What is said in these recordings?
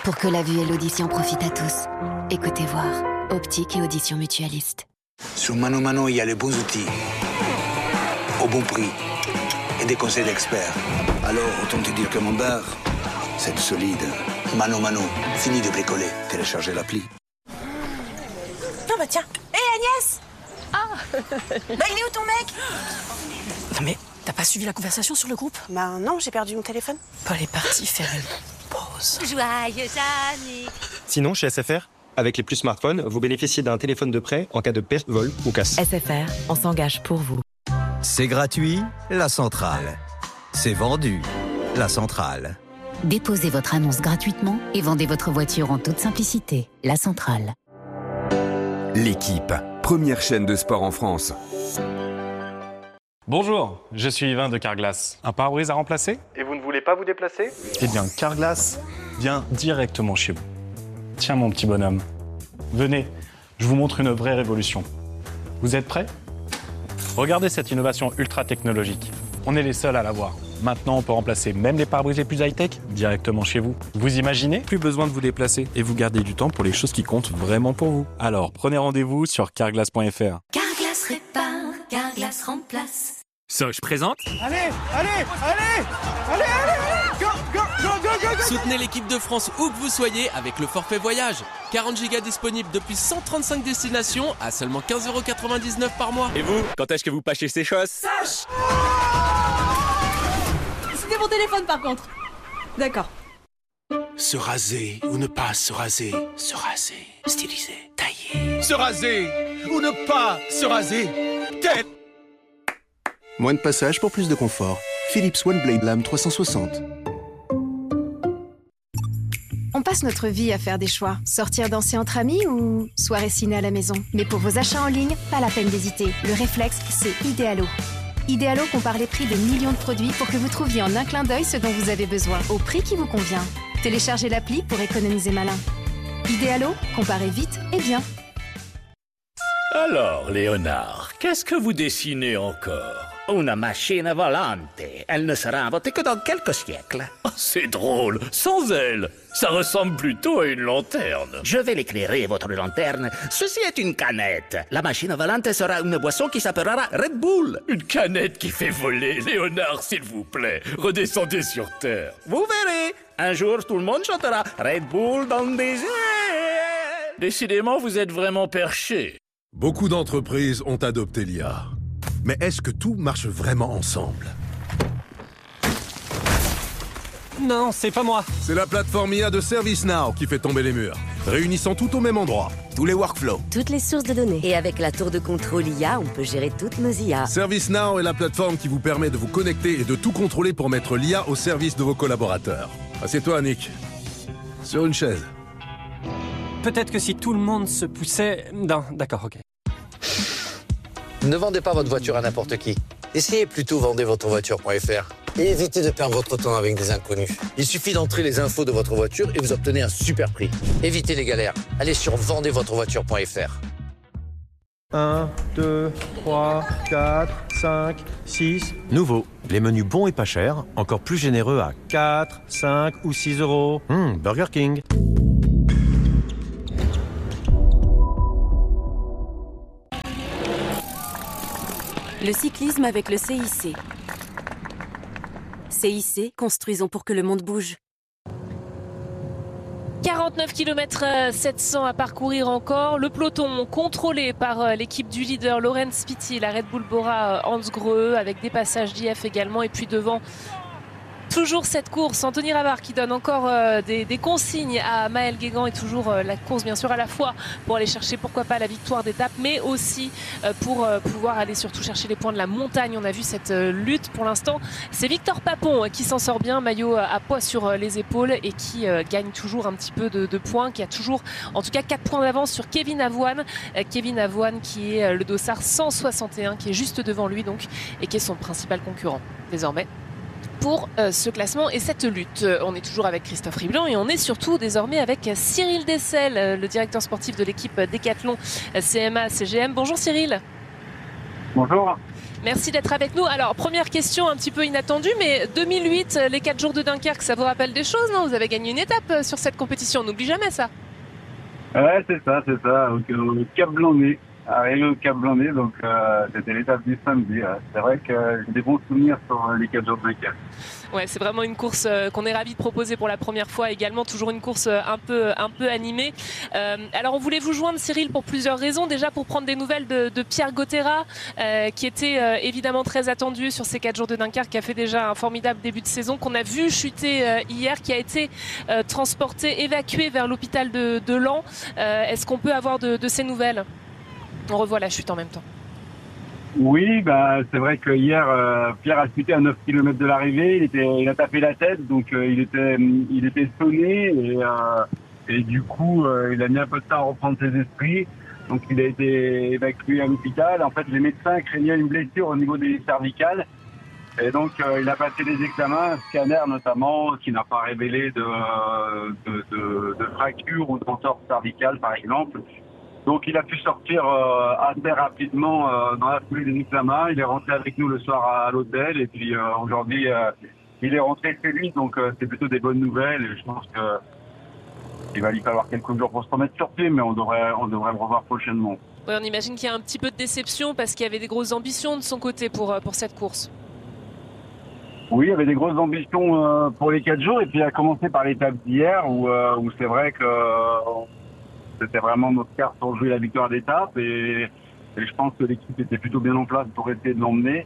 Pour que la vue et l'audition profitent à tous. Écoutez voir. Optique et audition mutualiste. Sur Mano Mano, il y a les bons outils. Au bon prix. Et des conseils d'experts. Alors, autant te dire que mon bar, c'est solide. Mano Mano, fini de bricoler. Téléchargez l'appli. Non bah tiens. Hé Agnès. Bah il est où ton mec? Non mais, t'as pas suivi la conversation sur le groupe? Bah non, j'ai perdu mon téléphone. Paul est parti faire une pause. Joyeux anniversaire. Sinon, chez SFR, avec les Plus smartphones, vous bénéficiez d'un téléphone de prêt en cas de perte, vol ou casse. SFR, on s'engage pour vous. C'est gratuit, la centrale. C'est vendu, la centrale. Déposez votre annonce gratuitement et vendez votre voiture en toute simplicité. La Centrale. L'équipe, première chaîne de sport en France. Bonjour, je suis Yvain de Carglass. Un pare-brise à remplacer? Et vous ne voulez pas vous déplacer? Eh bien, Carglass vient directement chez vous. Tiens mon petit bonhomme, venez, je vous montre une vraie révolution. Vous êtes prêts? Regardez cette innovation ultra technologique. On est les seuls à l'avoir. Maintenant, on peut remplacer même les pare-brises les plus high-tech directement chez vous. Vous imaginez? Plus besoin de vous déplacer et vous gardez du temps pour les choses qui comptent vraiment pour vous. Alors, prenez rendez-vous sur carglass.fr. Carglass répare, Carglass remplace. Soch présente. Allez, Soutenez l'équipe de France où que vous soyez avec le forfait voyage. 40 gigas disponibles depuis 135 destinations à seulement 15,99€ par mois. Et vous, quand est-ce que vous pâchez ces choses? Sache. C'était mon téléphone par contre. D'accord. Se raser ou ne pas se raser. Se raser, styliser, tailler. Se raser ou ne pas se raser. Tête. Moins de passage pour plus de confort. Philips OneBlade Lame 360. On passe notre vie à faire des choix. Sortir danser entre amis ou soirée ciné à la maison. Mais pour vos achats en ligne, pas la peine d'hésiter. Le réflexe, c'est Idealo. Idealo compare les prix de millions de produits pour que vous trouviez en un clin d'œil ce dont vous avez besoin, au prix qui vous convient. Téléchargez l'appli pour économiser malin. Idealo, comparez vite et bien. Alors, Léonard, qu'est-ce que vous dessinez encore? Una machine volante. Elle ne sera inventée que dans quelques siècles. Oh, c'est drôle, sans elle. Ça ressemble plutôt à une lanterne. Je vais l'éclairer, votre lanterne. Ceci est une canette. La machine volante sera une boisson qui s'appellera Red Bull. Une canette qui fait voler. Léonard, s'il vous plaît, redescendez sur Terre. Vous verrez. Un jour, tout le monde chantera Red Bull dans des airs. Décidément, vous êtes vraiment perché. Beaucoup d'entreprises ont adopté l'IA. Mais est-ce que tout marche vraiment ensemble? Non, c'est pas moi. C'est la plateforme IA de ServiceNow qui fait tomber les murs, réunissant tout au même endroit. Tous les workflows. Toutes les sources de données. Et avec la tour de contrôle IA, on peut gérer toutes nos IA. ServiceNow est la plateforme qui vous permet de vous connecter et de tout contrôler pour mettre l'IA au service de vos collaborateurs. Assieds-toi, Nick. Sur une chaise. Peut-être que si tout le monde se poussait... Non, d'accord, ok. Ne vendez pas votre voiture à n'importe qui. Essayez plutôt vendezvotrevoiture.fr et évitez de perdre votre temps avec des inconnus. Il suffit d'entrer les infos de votre voiture et vous obtenez un super prix. Évitez les galères. Allez sur vendezvotrevoiture.fr. 1, 2, 3, 4, 5, 6. Nouveau, les menus bons et pas chers, encore plus généreux à 4, 5 ou 6 euros. Burger King. Le cyclisme avec le CIC. CIC, construisons pour que le monde bouge. 49 km 700 à parcourir encore. Le peloton contrôlé par l'équipe du leader Laurens Pitty, la Red Bull Bora Hans Grohe, avec des passages d'IF également. Et puis devant, toujours cette course, Anthony Ravard qui donne encore des consignes à Maël Guégan, et toujours la course bien sûr à la fois pour aller chercher pourquoi pas la victoire d'étape, mais aussi pour pouvoir aller surtout chercher les points de la montagne. On a vu cette lutte pour l'instant. C'est Victor Papon qui s'en sort bien, maillot à poids sur les épaules, et qui gagne toujours un petit peu de points, qui a toujours en tout cas 4 points d'avance sur Kevin Avoine. Kevin Avoine qui est le dossard 161, qui est juste devant lui donc, et qui est son principal concurrent désormais pour ce classement et cette lutte. On est toujours avec Christophe Riblon et on est surtout désormais avec Cyril Dessel, le directeur sportif de l'équipe Décathlon CMA CGM. Bonjour Cyril. Bonjour. Merci d'être avec nous. Alors, première question un petit peu inattendue, mais 2008, les 4 jours de Dunkerque, ça vous rappelle des choses, non? Vous avez gagné une étape sur cette compétition, on n'oublie jamais ça. Ouais, c'est ça, au Cap Blanc-Nez. Arrivé au Cap Blanc-Nez, donc c'était l'étape du samedi. C'est vrai que j'ai des bons souvenirs sur les 4 jours de Dunkerque. Ouais, c'est vraiment une course qu'on est ravis de proposer pour la première fois également, toujours une course un peu animée. Alors on voulait vous joindre, Cyril, pour plusieurs raisons. Déjà pour prendre des nouvelles de Pierre Gautheyrat, qui était évidemment très attendu sur ces 4 jours de Dunkerque, qui a fait déjà un formidable début de saison, qu'on a vu chuter hier, qui a été transporté, évacué vers l'hôpital de Laon. Est-ce qu'on peut avoir de ces nouvelles? On revoit la chute en même temps. Oui, c'est vrai que hier, Pierre a chuté à 9 km de l'arrivée. Il a tapé la tête, donc il était sonné et du coup, il a mis un peu de temps à reprendre ses esprits. Donc il a été évacué à l'hôpital. En fait, les médecins craignaient une blessure au niveau des cervicales. Et donc il a passé des examens, un scanner notamment, qui n'a pas révélé de fracture ou d'entorse cervicale, par exemple. Donc il a pu sortir assez rapidement dans la foulée des examens. Il est rentré avec nous le soir à l'hôtel et puis aujourd'hui il est rentré chez lui. Donc c'est plutôt des bonnes nouvelles et je pense qu'il va lui falloir quelques jours pour se remettre sur pied, mais on devrait le revoir prochainement. Ouais, on imagine qu'il y a un petit peu de déception parce qu'il y avait des grosses ambitions de son côté pour cette course. Oui, il y avait des grosses ambitions pour les 4 jours et puis à commencer par l'étape d'hier où c'est vrai que c'était vraiment notre carte pour jouer la victoire d'étape et je pense que l'équipe était plutôt bien en place pour essayer de l'emmener.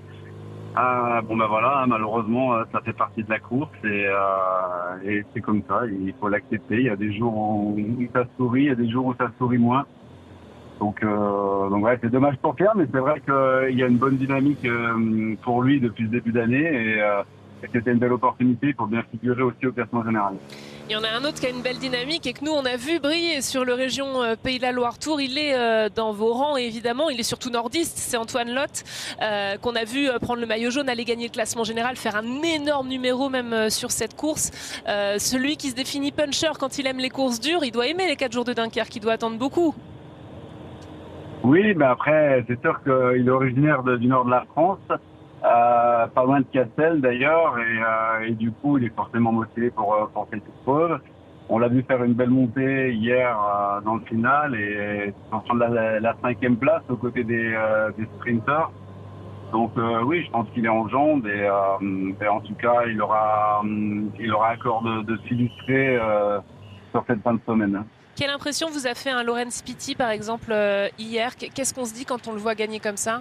Voilà, malheureusement, ça fait partie de la course et c'est comme ça, il faut l'accepter. Il y a des jours où ça sourit, il y a des jours où ça sourit moins. Donc ouais, c'est dommage pour Pierre, mais c'est vrai qu'il y a une bonne dynamique pour lui depuis le début d'année et c'était une belle opportunité pour bien figurer aussi au classement général. Il y en a un autre qui a une belle dynamique et que nous on a vu briller sur le région Pays de la Loire Tour. Il est dans vos rangs évidemment, il est surtout nordiste, c'est Antoine Lotte qu'on a vu prendre le maillot jaune, aller gagner le classement général, faire un énorme numéro même sur cette course. Celui qui se définit puncher quand il aime les courses dures, il doit aimer les 4 jours de Dunkerque, il doit attendre beaucoup. Oui, après c'est sûr qu'il est originaire du nord de la France. Pas loin de Cassel d'ailleurs et du coup il est forcément motivé pour cette épreuve. On l'a vu faire une belle montée hier dans le final et en prendre la 5e place aux côtés des sprinters. Donc oui, je pense qu'il est en jambes et en tout cas il aura à cœur de s'illustrer sur cette fin de semaine. Quelle impression vous a fait un Laurens Pitty par exemple hier? Qu'est-ce qu'on se dit quand on le voit gagner comme ça?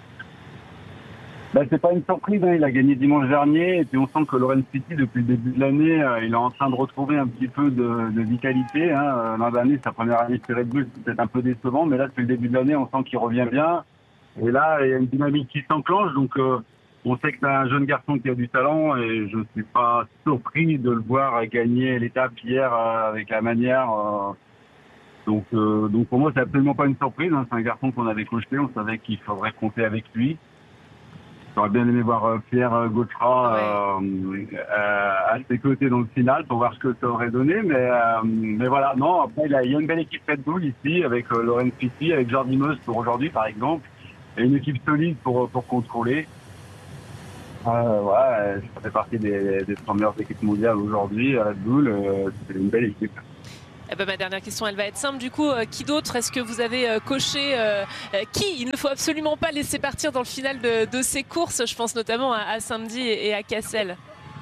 C'est pas une surprise, il a gagné dimanche dernier et puis on sent que Laurens Pitty depuis le début de l'année, il est en train de retrouver un petit peu de vitalité. L'an dernier, sa première année sur Red Bull, c'était un peu décevant, mais là depuis le début de l'année, on sent qu'il revient bien. Et là, il y a une dynamique qui s'enclenche, donc on sait que c'est un jeune garçon qui a du talent et je suis pas surpris de le voir gagner l'étape hier avec la manière. Donc pour moi, c'est absolument pas une surprise. C'est un garçon qu'on avait coché, on savait qu'il faudrait compter avec lui. J'aurais bien aimé voir Pierre Gautheyrat à ses côtés dans le final pour voir ce que ça aurait donné. Mais voilà, non, après, il y a une belle équipe Red Bull ici avec Laurens Pitty, avec Jordi Meuse pour aujourd'hui, par exemple. Et une équipe solide pour contrôler. Ça fait partie des premières équipes mondiales aujourd'hui à Red Bull. C'est une belle équipe. Ma dernière question, elle va être simple. Du coup, qui d'autre est-ce que vous avez coché qui il ne faut absolument pas laisser partir dans le final de ces courses? Je pense notamment à samedi et à Cassel.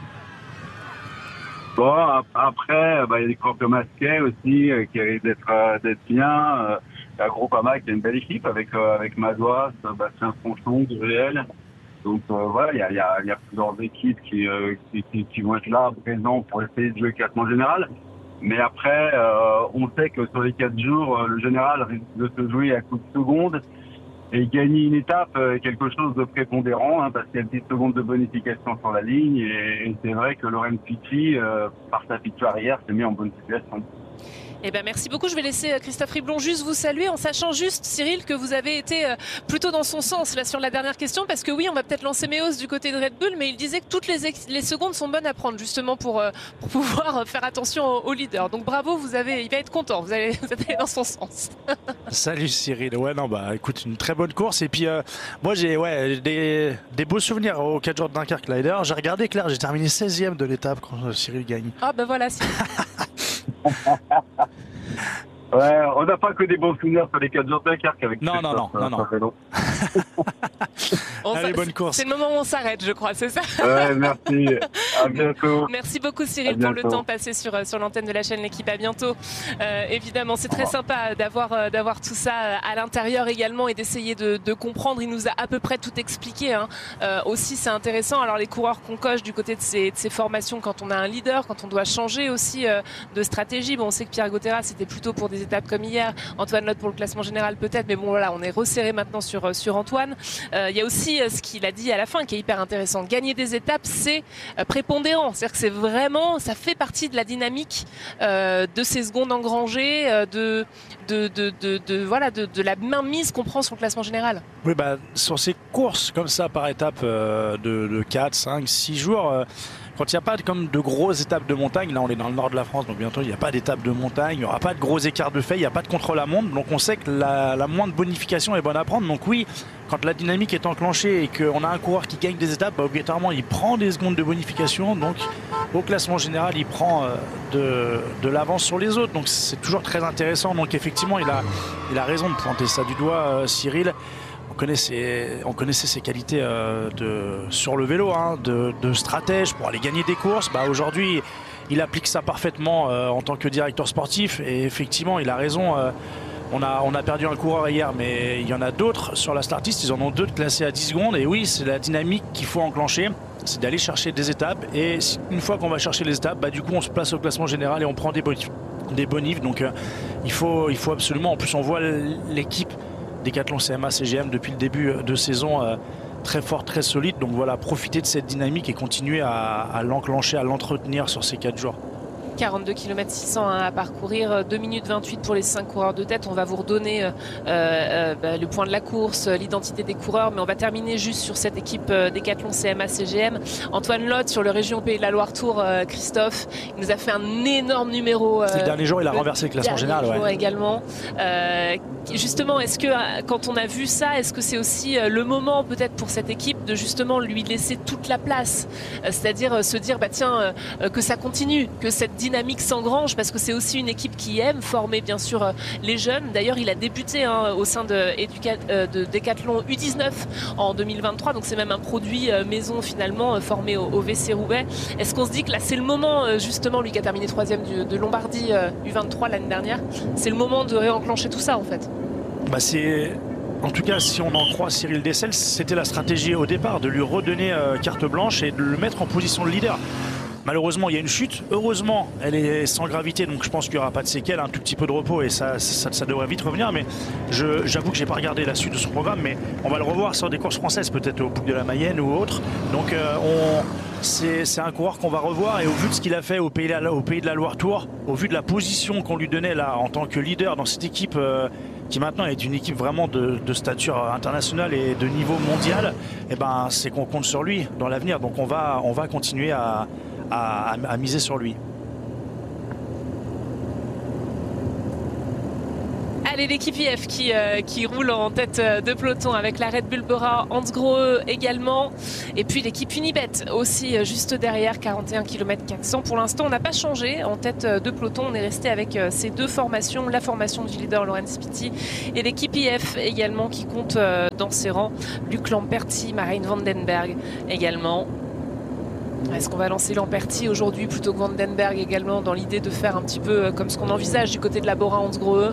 Bon, après, il y a des coureurs comme Masquet aussi qui arrivent d'être bien. Il y a Groupama qui a une belle équipe avec Madois, Bastien Franchon, Gruel. Donc voilà, il y a plusieurs équipes qui vont être là, présents pour essayer de jouer le classement général. Mais après, on sait que sur les 4 jours, le général risque de se jouer à coups de seconde et gagner une étape, quelque chose de prépondérant, parce qu'il y a 10 secondes de bonification sur la ligne. Et c'est vrai que Laurens Pitty, par sa victoire hier, s'est mis en bonne situation. Eh ben merci beaucoup. Je vais laisser Christophe Riblon juste vous saluer en sachant juste, Cyril, que vous avez été plutôt dans son sens là sur la dernière question, parce que oui, on va peut-être lancer Meos du côté de Red Bull, mais il disait que toutes les secondes sont bonnes à prendre justement pour pouvoir faire attention au leader. Donc bravo, il va être content. Vous êtes allé dans son sens. Salut Cyril. Ouais, non, bah écoute, une très bonne course. Et puis moi j'ai des beaux souvenirs au 4 jours de Dunkerque là. D'ailleurs, j'ai regardé Claire, j'ai terminé 16e de l'étape quand Cyril gagne. Ah ben voilà, Cyril. Ouais, on n'a pas que des bons souvenirs sur les 4 jours de Dunkerque avec Non. Allez, bonne course. C'est le moment où on s'arrête, je crois, c'est ça? Ouais, merci. À bientôt. Merci beaucoup, Cyril, pour le temps passé sur l'antenne de la chaîne L'Équipe. À bientôt. Évidemment, c'est très sympa d'avoir tout ça à l'intérieur également et d'essayer de comprendre. Il nous a à peu près tout expliqué. Aussi, c'est intéressant. Alors, les coureurs qu'on coche du côté de ces formations, quand on a un leader, quand on doit changer aussi de stratégie. Bon, on sait que Pierre Gautera, c'était plutôt pour des étapes comme hier. Antoine Lotte pour le classement général peut-être. Mais bon, voilà, on est resserré maintenant sur Antoine. Il y a aussi ce qu'il a dit à la fin qui est hyper intéressant. Gagner des étapes, c'est prépondérant. C'est-à-dire que c'est vraiment, ça fait partie de la dynamique de ces secondes engrangées, de la mainmise qu'on prend sur le classement général. Oui, bah, sur ces courses comme ça par étape de 4, 5, 6 jours, quand il n'y a pas comme de grosses étapes de montagne, là on est dans le nord de la France, donc bientôt il n'y a pas d'étape de montagne, il n'y aura pas de gros écarts de fait, il n'y a pas de contre-la-montre, donc on sait que la moindre bonification est bonne à prendre. Donc oui, quand la dynamique est enclenchée et qu'on a un coureur qui gagne des étapes, bah, obligatoirement il prend des secondes de bonification, donc au classement général il prend de l'avance sur les autres, donc c'est toujours très intéressant. Donc effectivement il a raison de pointer ça du doigt, Cyril. On connaissait ses qualités sur le vélo, de stratège pour aller gagner des courses. Bah, aujourd'hui, il applique ça parfaitement en tant que directeur sportif. Et effectivement, il a raison. On a perdu un coureur hier, mais il y en a d'autres sur la startlist. Ils en ont 2 classés à 10 secondes. Et oui, c'est la dynamique qu'il faut enclencher. C'est d'aller chercher des étapes. Et une fois qu'on va chercher les étapes, bah, du coup, on se place au classement général et on prend des bonifs. Donc, il faut absolument. En plus, on voit l'équipe Décathlon CMA CGM depuis le début de saison très forte, très solide. Donc voilà, profiter de cette dynamique et continuer à l'enclencher, à l'entretenir sur ces 4 jours. 42 km 600 à parcourir, 2 minutes 28 pour les 5 coureurs de tête. On va vous redonner le point de la course, l'identité des coureurs, mais on va terminer juste sur cette équipe Décathlon CMA CGM. Antoine Lotte sur le Région Pays de la Loire Tour, Christophe, il nous a fait un énorme numéro. Le dernier jour, il a renversé le classement général. Ouais. Également. Justement, est-ce que quand on a vu ça, est-ce que c'est aussi le moment peut-être pour cette équipe de justement lui laisser toute la place, c'est-à-dire se dire que ça continue, que cette dynamique s'engrange, parce que c'est aussi une équipe qui aime former bien sûr les jeunes. D'ailleurs, il a débuté au sein de Décathlon U19 en 2023, donc c'est même un produit maison finalement formé au VC Roubaix. Est-ce qu'on se dit que là c'est le moment justement, lui qui a terminé 3e de Lombardie U23 l'année dernière, c'est le moment de réenclencher tout ça en fait? Bah en tout cas, si on en croit Cyril Dessel, c'était la stratégie au départ, de lui redonner carte blanche et de le mettre en position de leader. Malheureusement, il y a une chute. Heureusement, elle est sans gravité, donc je pense qu'il n'y aura pas de séquelles, un tout petit peu de repos et ça devrait vite revenir. Mais j'avoue que j'ai pas regardé la suite de son programme, mais on va le revoir sur des courses françaises, peut-être au Boucle de la Mayenne ou autre. Donc c'est un coureur qu'on va revoir, et au vu de ce qu'il a fait au pays de la Loire Tour, au vu de la position qu'on lui donnait là en tant que leader dans cette équipe qui maintenant est une équipe vraiment de stature internationale et de niveau mondial, et ben c'est qu'on compte sur lui dans l'avenir. Donc on va continuer à miser sur lui. Allez, l'équipe IF qui roule en tête de peloton avec la Red Bull Bora, Hans Grohe également, et puis l'équipe Unibet aussi juste derrière, 41 km 400. Pour l'instant, on n'a pas changé en tête de peloton, on est resté avec ces 2 formations, la formation du leader Laurens Pitty et l'équipe IF également qui compte dans ses rangs Luc Lamperti, Marijn van den Berg également. Est-ce qu'on va lancer Lamperti aujourd'hui plutôt que Van den Berg également, dans l'idée de faire un petit peu comme ce qu'on envisage du côté de la Bora, Hans Grohe?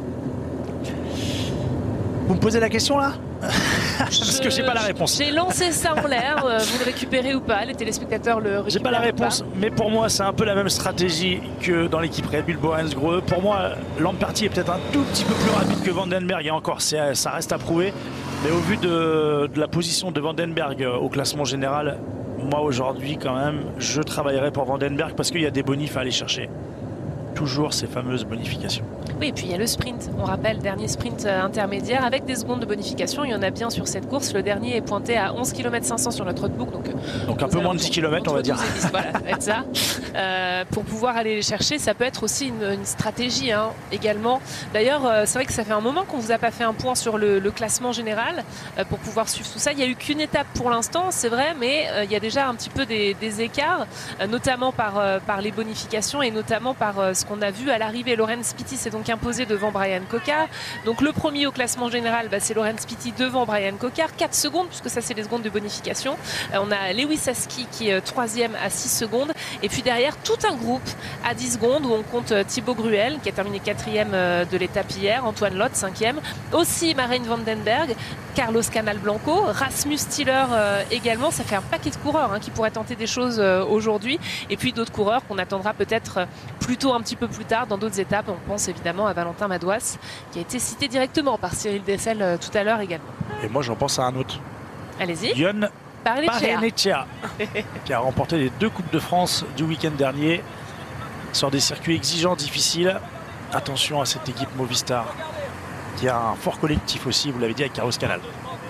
Vous me posez la question là? Parce que j'ai pas la réponse. J'ai lancé ça en l'air, vous le récupérez ou pas? Les téléspectateurs le récupèrent? J'ai pas la réponse, mais pour moi c'est un peu la même stratégie que dans l'équipe Red Bull Bora, Hans Grohe. Pour moi, Lamperti est peut-être un tout petit peu plus rapide que Van den Berg, et encore ça reste à prouver. Mais au vu de la position de Van den Berg au classement général, moi aujourd'hui quand même je travaillerai pour Van den Berg parce qu'il y a des bonifs à aller chercher. toujours ces fameuses bonifications. Oui, et puis il y a le sprint. On rappelle, dernier sprint intermédiaire avec des secondes de bonification. Il y en a bien sur cette course. Le dernier est pointé à 11 km 500 sur notre roadbook. Donc un peu moins de 10 km, on va dire. 10, voilà, ça va être ça. Pour pouvoir aller les chercher, ça peut être aussi une stratégie également. D'ailleurs, c'est vrai que ça fait un moment qu'on ne vous a pas fait un point sur le classement général pour pouvoir suivre tout ça. Il n'y a eu qu'une étape pour l'instant, c'est vrai, mais il y a déjà un petit peu des écarts, notamment par les bonifications et notamment par ce qu'on a vu à l'arrivée. Laurens Pitty s'est donc imposé devant Brian Cocard. Donc le premier au classement général, c'est Laurens Pitty devant Brian Cocard. 4 secondes, puisque ça c'est les secondes de bonification. On a Lewis Aski qui est 3e à 6 secondes. Et puis derrière, tout un groupe à 10 secondes où on compte Thibaut Gruel qui a terminé 4e de l'étape hier, Antoine Lott 5e, aussi Marijn van den Berg, Carlos Canal Blanco, Rasmus Stiller également. Ça fait un paquet de coureurs qui pourraient tenter des choses aujourd'hui. Et puis d'autres coureurs qu'on attendra peut-être plutôt un petit peu plus tard dans d'autres étapes. On pense évidemment à Valentin Madouas qui a été cité directement par Cyril Dessel tout à l'heure également. Et moi j'en pense à un autre. Allez-y. Yon Barrenechea qui a remporté les 2 Coupes de France du week-end dernier sur des circuits exigeants, difficiles. Attention à cette équipe Movistar qui a un fort collectif aussi, vous l'avez dit, avec Carlos Canal.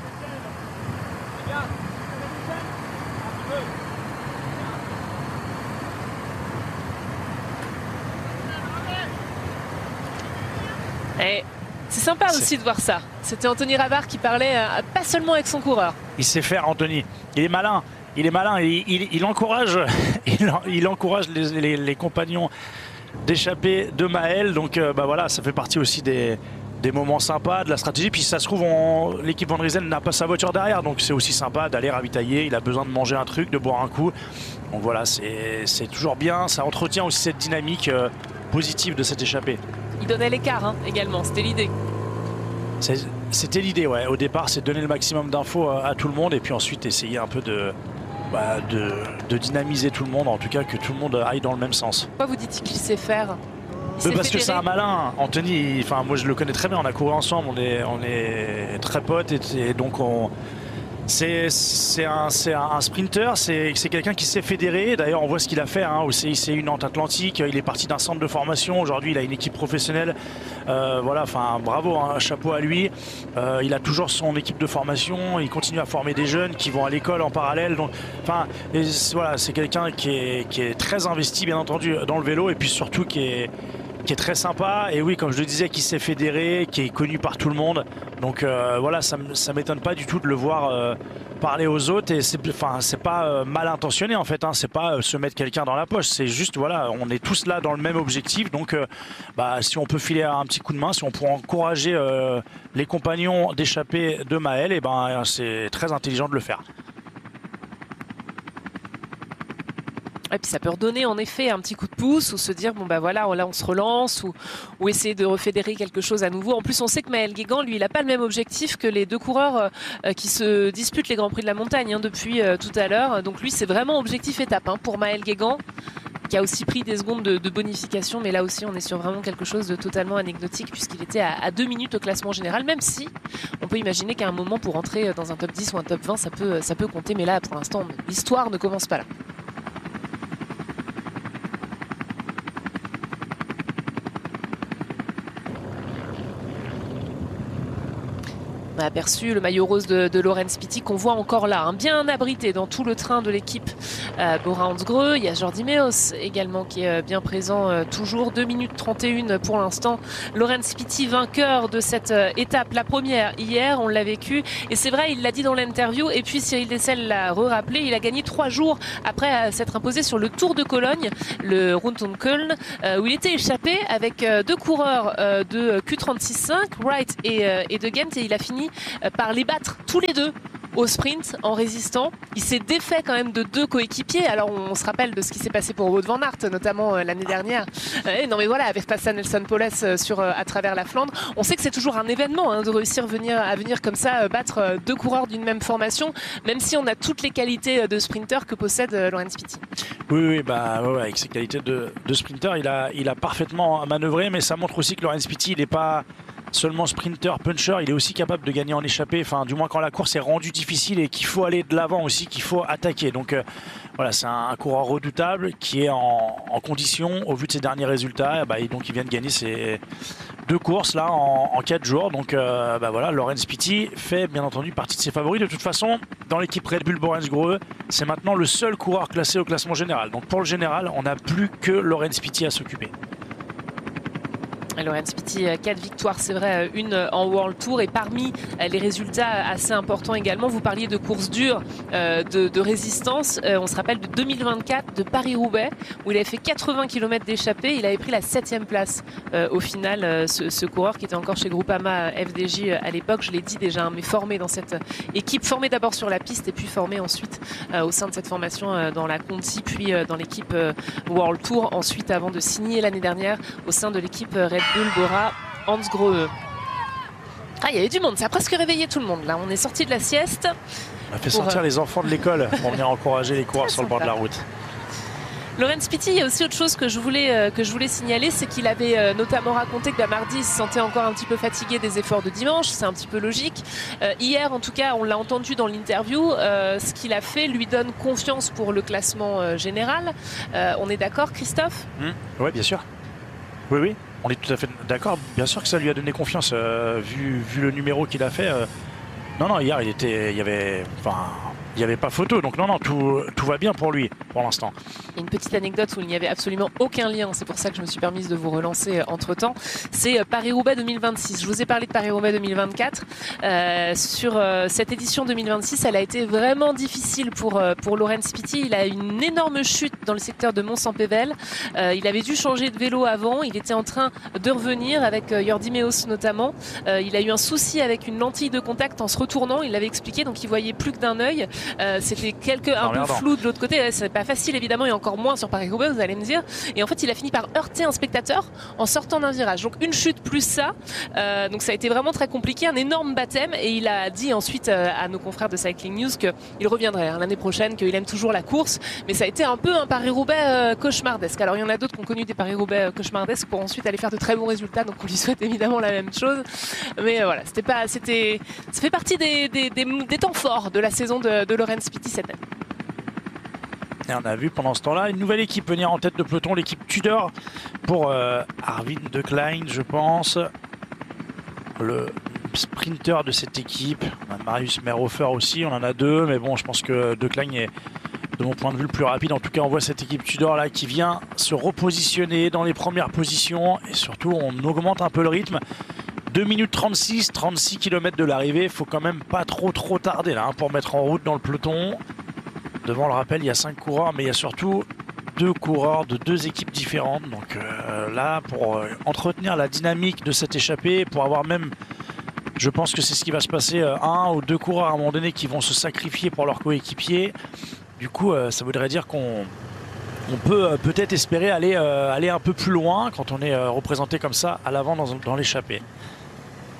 Et c'est sympa aussi de voir ça. C'était Anthony Ravard qui parlait pas seulement avec son coureur. Il sait faire, Anthony. Il est malin. Il encourage, il encourage les compagnons d'échapper de Maël. Donc voilà, ça fait partie aussi des moments sympas de la stratégie. Puis ça se trouve, l'équipe Van Riesen n'a pas sa voiture derrière. Donc c'est aussi sympa d'aller ravitailler. Il a besoin de manger un truc, de boire un coup. Donc voilà, c'est toujours bien. Ça entretient aussi cette dynamique positive de cette échappée. Il donnait l'écart également, c'était l'idée. C'était l'idée, ouais. Au départ, c'est donner le maximum d'infos à tout le monde et puis ensuite essayer un peu de dynamiser tout le monde, en tout cas que tout le monde aille dans le même sens. Pourquoi vous dites qu'il sait faire? Parce que c'est un malin. Anthony, moi je le connais très bien, on a couru ensemble, on est très potes et donc c'est un sprinter, c'est quelqu'un qui sait fédérer. D'ailleurs, on voit ce qu'il a fait au CIC Nantes Atlantique. Il est parti d'un centre de formation. Aujourd'hui, il a une équipe professionnelle. Bravo, chapeau à lui. Il a toujours son équipe de formation. Il continue à former des jeunes qui vont à l'école en parallèle. Donc, c'est quelqu'un qui est très investi, bien entendu, dans le vélo et puis surtout qui est très sympa et oui, comme je le disais, qui sait fédérer, qui est connu par tout le monde. Donc ça m'étonne pas du tout de le voir parler aux autres et c'est pas mal intentionné en fait, c'est pas se mettre quelqu'un dans la poche, c'est juste on est tous là dans le même objectif. Donc si on peut filer un petit coup de main, si on peut encourager les compagnons d'échapper de Maël, c'est très intelligent de le faire. Et puis ça peut redonner en effet un petit coup de pouce ou se dire là on se relance ou essayer de refédérer quelque chose à nouveau. En plus on sait que Maël Guégan, lui, il n'a pas le même objectif que les 2 coureurs qui se disputent les Grands Prix de la Montagne depuis tout à l'heure. Donc lui c'est vraiment objectif étape pour Maël Guégan, qui a aussi pris des secondes de bonification, mais là aussi on est sur vraiment quelque chose de totalement anecdotique puisqu'il était à 2 minutes au classement général, même si on peut imaginer qu'à un moment pour entrer dans un top 10 ou un top 20 ça peut compter, mais là pour l'instant l'histoire ne commence pas là. On a aperçu le maillot rose de Laurens Pitty qu'on voit encore là, bien abrité dans tout le train de l'équipe Bora-Hansgrohe. Il y a Jordi Meeus également qui est bien présent toujours. 2 minutes 31 pour l'instant. Laurens Pitty vainqueur de cette étape, la première hier, on l'a vécu. Et c'est vrai, il l'a dit dans l'interview. Et puis Cyril Dessel l'a rappelé, il a gagné 3 jours après s'être imposé sur le Tour de Cologne, le Rund um Köln, où il était échappé avec 2 coureurs de Q36.5, Wright et De Gendt, et il a fini par les battre tous les 2 au sprint en résistant. Il s'est défait quand même de 2 coéquipiers. Alors on se rappelle de ce qui s'est passé pour Wout van Aert notamment l'année dernière. Avec Pascal Nelson Poles à travers la Flandre. On sait que c'est toujours un événement de réussir à venir comme ça battre 2 coureurs d'une même formation, même si on a toutes les qualités de sprinter que possède Laurens Pitty. Oui, avec ses qualités de sprinter, il a parfaitement manœuvré, mais ça montre aussi que Laurens Pitty, il n'est pas seulement sprinter, puncher, il est aussi capable de gagner en échappée, enfin du moins quand la course est rendue difficile et qu'il faut aller de l'avant aussi, qu'il faut attaquer. Donc voilà, c'est un coureur redoutable qui est en condition au vu de ses derniers résultats, et donc il vient de gagner ses 2 courses là en 4 jours. Donc voilà, Laurens Pitty fait bien entendu partie de ses favoris. De toute façon, dans l'équipe Red Bull Borensgreux, c'est maintenant le seul coureur classé au classement général. Donc pour le général, on n'a plus que Laurens Pitty à s'occuper. Laurens Pitty, 4 victoires, c'est vrai, une en World Tour. Et parmi les résultats assez importants également, vous parliez de courses dures, de résistance. On se rappelle de 2024 de Paris-Roubaix, où il avait fait 80 km d'échappée. Il avait pris la 7e place au final, ce coureur qui était encore chez Groupama FDJ à l'époque. Je l'ai dit déjà, mais formé dans cette équipe, formé d'abord sur la piste et puis formé ensuite au sein de cette formation dans la Conti, puis dans l'équipe World Tour. Ensuite, avant de signer l'année dernière au sein de l'équipe Red Bull Bora Hansgrohe. Ah, il y avait du monde, ça a presque réveillé tout le monde là. On est sorti de la sieste. On a fait sortir les enfants de l'école pour venir encourager les coureurs sur le bord de la route. Laurens Pitty, il y a aussi autre chose que je voulais signaler, c'est qu'il avait notamment raconté que mardi il se sentait encore un petit peu fatigué des efforts de dimanche. C'est un petit peu logique. Hier, en tout cas, on l'a entendu dans l'interview, ce qu'il a fait lui donne confiance pour le classement général. On est d'accord, Christophe ? Oui, bien sûr. Oui. On est tout à fait d'accord. Bien sûr que ça lui a donné confiance, vu le numéro qu'il a fait. Non, hier, il y avait pas photo. Donc non, tout va bien pour lui, pour l'instant. Une petite anecdote où il n'y avait absolument aucun lien. C'est pour ça que je me suis permise de vous relancer entre-temps. C'est Paris-Roubaix 2026. Je vous ai parlé de Paris-Roubaix 2024. Sur cette édition 2026, elle a été vraiment difficile pour Laurens Pitty. Il a une énorme chute dans le secteur de Mont-Saint-Pével. Il avait dû changer de vélo avant. Il était en train de revenir avec Jordi Meeus notamment. Il a eu un souci avec une lentille de contact en se retournant. Il l'avait expliqué, donc il voyait plus que d'un œil. C'était un peu flou de l'autre côté. C'est pas facile évidemment, et encore moins sur Paris-Roubaix, vous allez me dire. Et en fait, il a fini par heurter un spectateur en sortant d'un virage. Donc une chute plus ça. Donc ça a été vraiment très compliqué, un énorme baptême. Et il a dit ensuite à nos confrères de Cycling News qu'il reviendrait l'année prochaine, qu'il aime toujours la course. Mais ça a été un peu un Paris-Roubaix cauchemardesque. Alors il y en a d'autres qui ont connu des Paris-Roubaix cauchemardesques pour ensuite aller faire de très bons résultats. Donc on lui souhaite évidemment la même chose. Mais voilà, ça fait partie des temps forts de la saison de Laurens Pitty cette année. Et on a vu pendant ce temps-là une nouvelle équipe venir en tête de peloton, l'équipe Tudor pour Arvid De Klein, je pense, le sprinter de cette équipe. On a Marius Merhofer aussi, on en a 2, mais bon, je pense que De Klein est de mon point de vue le plus rapide. En tout cas, on voit cette équipe Tudor là qui vient se repositionner dans les premières positions et surtout on augmente un peu le rythme. 2 minutes 36 km de l'arrivée, il faut quand même pas trop tarder là pour mettre en route dans le peloton. Devant le rappel, il y a 5 coureurs, mais il y a surtout 2 coureurs de 2 équipes différentes. Donc là, pour entretenir la dynamique de cette échappée, pour avoir même, je pense que c'est ce qui va se passer, 1 ou 2 coureurs à un moment donné qui vont se sacrifier pour leur coéquipier. Du coup, ça voudrait dire qu'on peut peut-être espérer aller un peu plus loin quand on est représenté comme ça à l'avant dans l'échappée.